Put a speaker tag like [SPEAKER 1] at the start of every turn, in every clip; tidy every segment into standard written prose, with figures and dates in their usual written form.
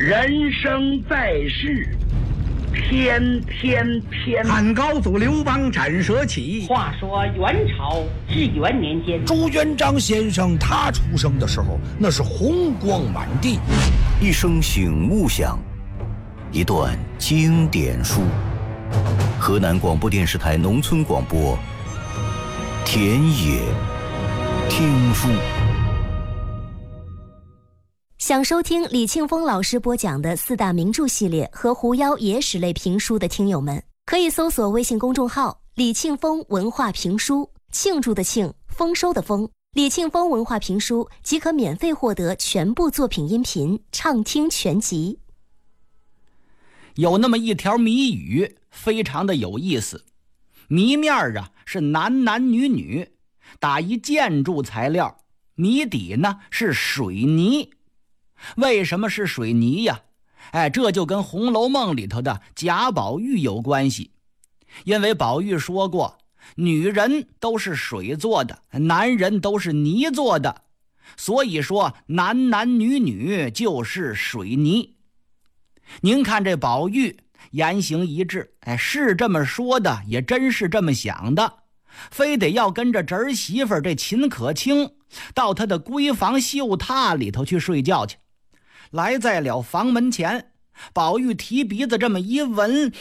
[SPEAKER 1] 人生在世，天天天。
[SPEAKER 2] 汉高祖刘邦斩蛇起。
[SPEAKER 3] 话说元朝至元年间，
[SPEAKER 4] 朱元璋先生他出生的时候，那是红光满地。
[SPEAKER 5] 一声醒悟响，一段经典书。河南广播电视台农村广播，田野听书。
[SPEAKER 6] 想收听李庆峰老师播讲的四大名著系列和狐妖野史类评书的听友们，可以搜索微信公众号李庆峰文化评书，庆祝的庆，丰收的丰，李庆峰文化评书即可免费获得全部作品音频畅听全集。
[SPEAKER 7] 有那么一条谜语非常的有意思，谜面是男男女女，打一建筑材料，谜底是水泥。为什么是水泥呀？这就跟《红楼梦》里头的贾宝玉有关系。因为宝玉说过，女人都是水做的，男人都是泥做的，所以说男男女女就是水泥。您看这宝玉言行一致，是这么说的，也真是这么想的，非得要跟着侄儿媳妇这秦可卿到他的闺房绣榻里头去睡觉去。来在了房门前，宝玉提鼻子这么一闻，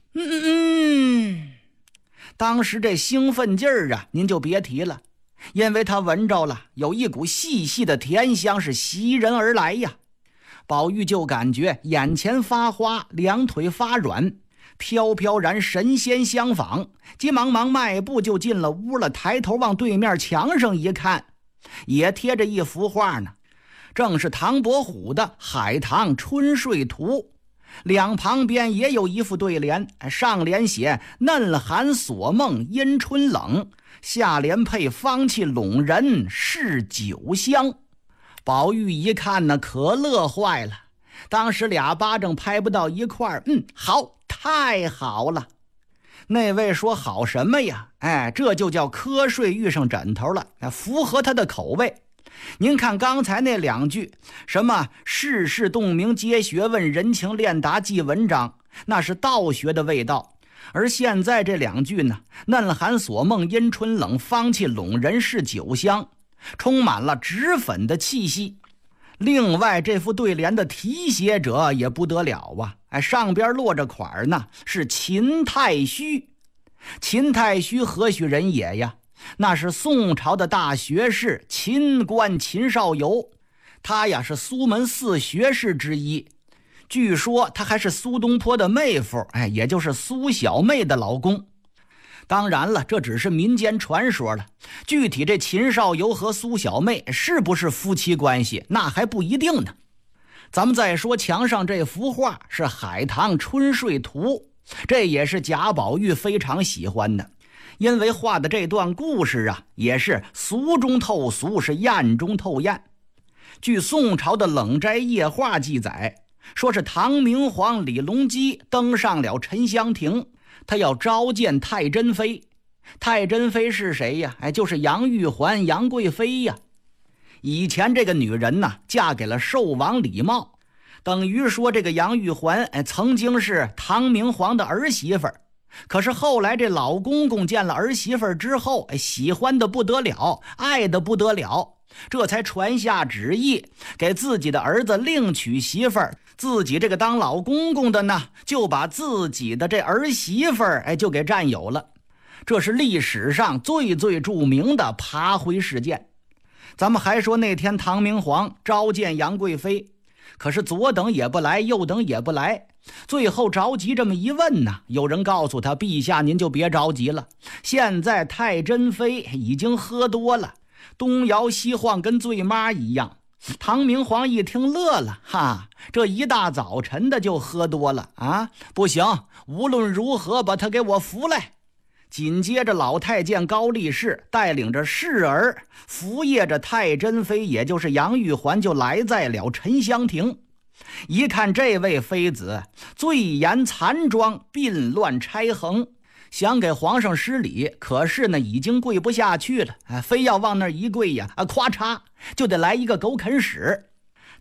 [SPEAKER 7] 当时这兴奋劲儿您就别提了，因为他闻着了有一股细细的甜香是袭人而来呀。宝玉就感觉眼前发花，两腿发软，飘飘然神仙相仿，急忙忙迈步就进了屋了。抬头往对面墙上一看，也贴着一幅画呢，正是唐伯虎的《海棠春睡图》，两旁边也有一副对联，上联写嫩寒锁梦阴春冷，下联配芳气拢人是酒香。宝玉一看可乐坏了，当时俩巴掌拍不到一块儿，好，太好了。那位说好什么呀？这就叫瞌睡遇上枕头了，符合他的口味。您看刚才那两句，什么世事洞明皆学问，人情练达即文章，那是道学的味道。而现在这两句呢，嫩寒锁梦阴春冷，芳气拢人是酒香，充满了脂粉的气息。另外这副对联的题写者也不得了上边落着款呢，是秦太虚。秦太虚何许人也呀？那是宋朝的大学士秦观秦少游，他是苏门四学士之一，据说他还是苏东坡的妹夫，也就是苏小妹的老公。当然了，这只是民间传说了，具体这秦少游和苏小妹是不是夫妻关系，那还不一定呢。咱们再说墙上这幅画是《海棠春睡图》，这也是贾宝玉非常喜欢的，因为画的这段故事也是俗中透俗，是艳中透艳。据宋朝的冷斋夜话记载，说是唐明皇李隆基登上了沉香亭，他要召见太真妃。太真妃是谁呀？就是杨玉环，杨贵妃呀。以前这个女人嫁给了寿王李瑁，等于说这个杨玉环曾经是唐明皇的儿媳妇儿。可是后来这老公公见了儿媳妇之后，喜欢的不得了，爱的不得了，这才传下旨意，给自己的儿子另娶媳妇儿。自己这个当老公公的呢，就把自己的这儿媳妇儿就给占有了。这是历史上最最著名的爬灰事件。咱们还说那天唐明皇召见杨贵妃，可是左等也不来，右等也不来，最后着急这么一问有人告诉他，陛下您就别着急了，现在太真妃已经喝多了，东摇西晃，跟醉妈一样。唐明皇一听乐了，这一大早晨的就喝多了不行，无论如何把他给我扶来。紧接着老太监高力士带领着侍儿扶谒着太真妃，也就是杨玉环，就来在了沉香亭。一看这位妃子醉颜残妆，鬓乱钗横，想给皇上施礼，可是呢已经跪不下去了，非要往那儿一跪呀，咔嚓就得来一个狗啃屎。